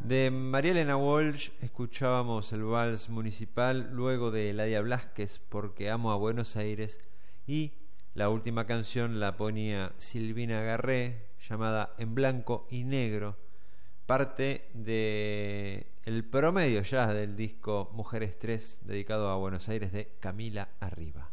De María Elena Walsh escuchábamos el vals municipal, luego de Eladia Blasquez, Porque amo a Buenos Aires, y la última canción la ponía Silvina Garré, llamada En Blanco y Negro, parte de el promedio ya del disco Mujeres 3, dedicado a Buenos Aires, de Camila Arriba.